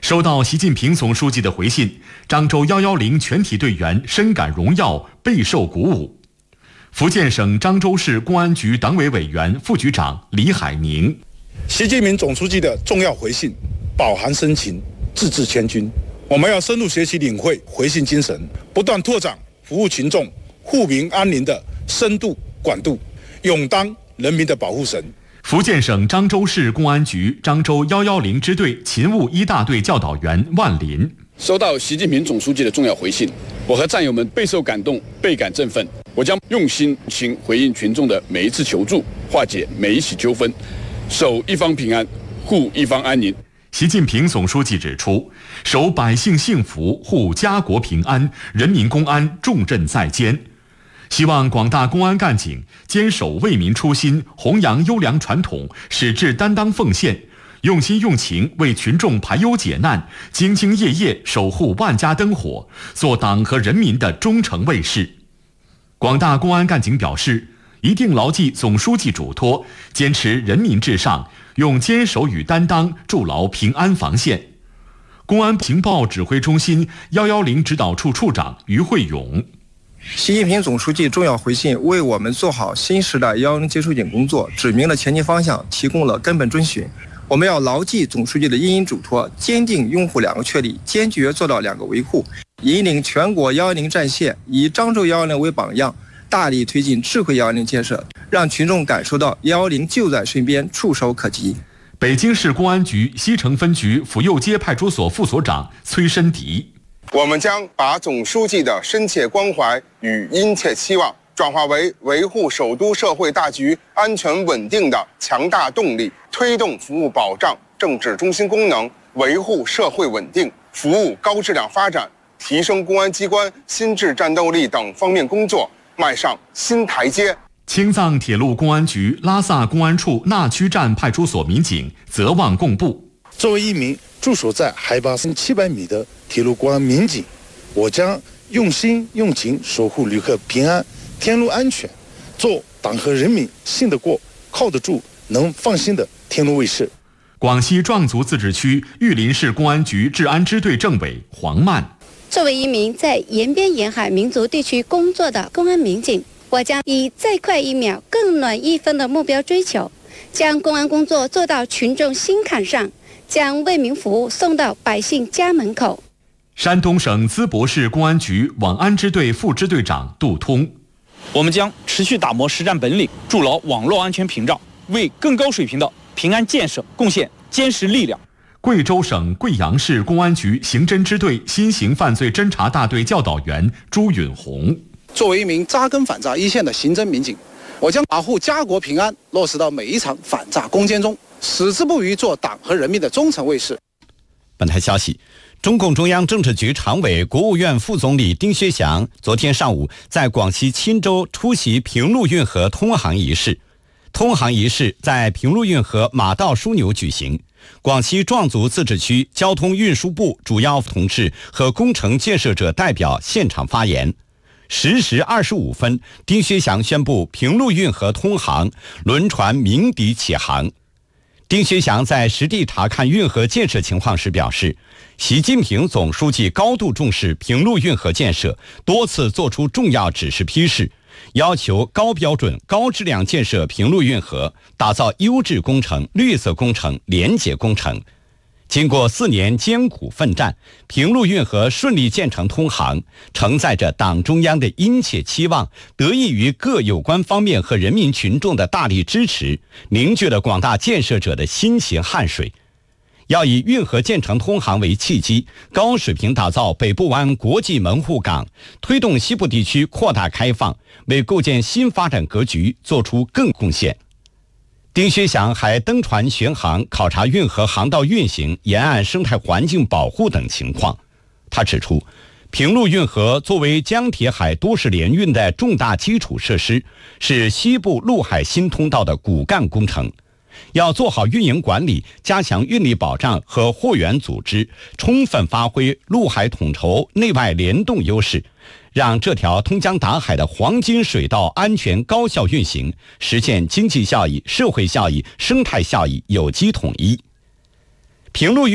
收到习近平总书记的回信，漳州110全体队员深感荣耀，备受鼓舞。福建省漳州市公安局党委委员、副局长李海宁。 习近平总书记的重要回信饱含深情，字字千钧。我们要深入学习领会回信精神，不断拓展服务群众、护民安宁的深度广度，勇当人民的保护神。 福建省漳州市公安局漳州110支队勤务1大队教导员万林。 收到习近平总书记的重要回信，我和战友们备受感动，倍感振奋。我将用心回应群众的每一次求助，化解每一起纠纷，守一方平安，护一方安宁。 习近平总书记指出，守百姓幸福，护家国平安，人民公安重任在肩。希望广大公安干警坚守为民初心，弘扬优良传统，矢志担当奉献，用心用情为群众排忧解难，兢兢业业守护万家灯火，做党和人民的忠诚卫士。广大公安干警表示，一定牢记总书记嘱托，坚持人民至上，用坚守与担当筑牢平安防线。公安情报指挥中心110指导处处长于慧勇。 习近平总书记重要回信为我们做好新时代110接收警工作指明了前进方向，提供了根本遵循。我们要牢记总书记的殷殷嘱托，坚定拥护2个确立，坚决做到2个维护，引领全国110战线，以漳州110为榜样，大力推进智慧110建设，让群众感受到110就在身边，触手可及。 北京市公安局西城分局府右街派出所副所长崔申迪。 我们将把总书记的深切关怀与殷切期望转化为维护首都社会大局安全稳定的强大动力，推动服务保障政治中心功能，维护社会稳定，服务高质量发展，提升公安机关心智战斗力等方面工作迈上新台阶。 青藏铁路公安局拉萨公安处纳区站派出所民警泽望贡布。 作为一名驻守在海拔1700米的铁路公安民警，我将用心用情守护旅客平安、天路安全，做党和人民信得过、靠得住、能放心的天路卫士。 广西壮族自治区玉林市公安局治安支队政委黄曼。 作为一名在沿边沿海民族地区工作的公安民警，我将以再快1秒更暖1分的目标追求，将公安工作做到群众心坎上，将为民服务送到百姓家门口。 山东省淄博市公安局网安支队副支队长杜通。 我们将持续打磨实战本领，筑牢网络安全屏障，为更高水平的平安建设贡献坚实力量。 贵州省贵阳市公安局刑侦支队新型犯罪侦查大队教导员朱允红。 作为一名扎根反诈一线的刑侦民警，我将保护家国平安落实到每一场反诈攻坚中，矢志不渝做党和人民的忠诚卫士。 本台消息，中共中央政治局常委、国务院副总理丁薛祥昨天上午在广西钦州出席平陆运河通航仪式。通航仪式在平陆运河马道枢纽举行，广西壮族自治区交通运输部主要同志和工程建设者代表现场发言。10时25分，丁薛祥宣布平陆运河通航，轮船鸣笛起航。丁薛祥在实地查看运河建设情况时表示，习近平总书记高度重视平陆运河建设，多次作出重要指示批示，要求高标准、高质量建设平陆运河，打造优质工程、绿色工程、廉洁工程。经过4年艰苦奋战，平陆运河顺利建成通航，承载着党中央的殷切期望，得益于各有关方面和人民群众的大力支持，凝聚了广大建设者的辛勤汗水。要以运河建成通航为契机，高水平打造北部湾国际门户港，推动西部地区扩大开放，为构建新发展格局做出更贡献。丁薛祥还登船巡航，考察运河航道运行、沿岸生态环境保护等情况。他指出，平陆运河作为江铁海多式联运的重大基础设施，是西部陆海新通道的骨干工程。要做好运营管理，加强运力保障和货源组织，充分发挥陆海统筹、内外联动优势，让这条通江达海的黄金水道安全高效运行，实现经济效益、社会效益、生态效益有机统一。平陆运